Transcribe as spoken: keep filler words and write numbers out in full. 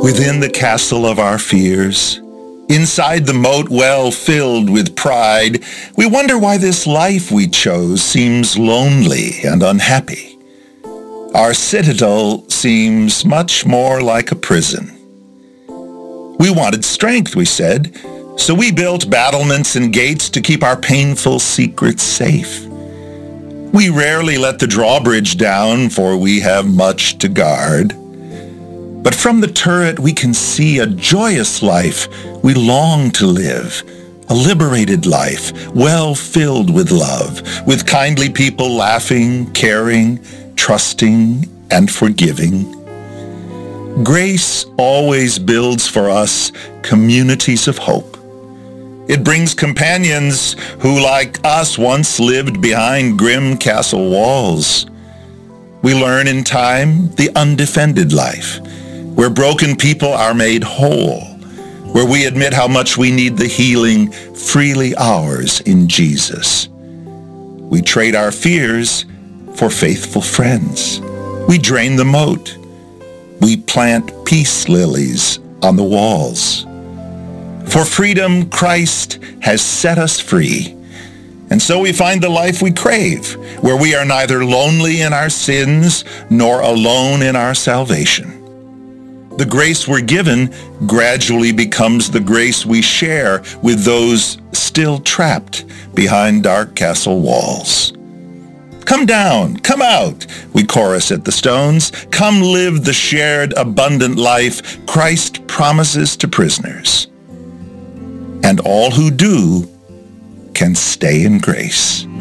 Within the castle of our fears, inside the moat well filled with pride, we wonder why this life we chose seems lonely and unhappy. Our citadel seems much more like a prison. We wanted strength, we said, so we built battlements and gates to keep our painful secrets safe. We rarely let the drawbridge down, for we have much to guard. But from the turret we can see a joyous life we long to live, a liberated life, well filled with love, with kindly people laughing, caring, trusting, and forgiving. Grace always builds for us communities of hope. It brings companions who, like us, once lived behind grim castle walls. We learn in time the undefended life, where broken people are made whole, where we admit how much we need the healing freely ours in Jesus. We trade our fears for faithful friends. We drain the moat. We plant peace lilies on the walls. For freedom, Christ has set us free. And so we find the life we crave, where we are neither lonely in our sins nor alone in our salvation. The grace we're given gradually becomes the grace we share with those still trapped behind dark castle walls. Come down, come out, we chorus at the stones. Come live the shared abundant life Christ promises to prisoners. And all who do can stay in grace.